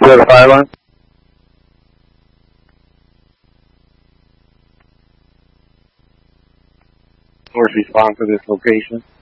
Clear the fire line. Source respond to this location.